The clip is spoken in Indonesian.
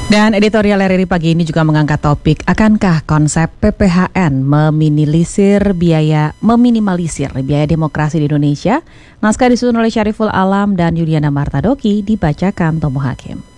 Dan editorial RRI pagi ini juga mengangkat topik, akankah konsep PPHN meminimalisir biaya demokrasi di Indonesia? Naskah disusun oleh Syariful Alam dan Yuliana Martadoki, dibacakan Tomo Hakim.